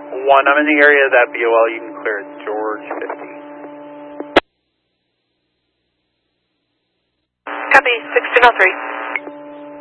1, I'm in the area of that BOL. You can clear it, George 50. Copy, 1603.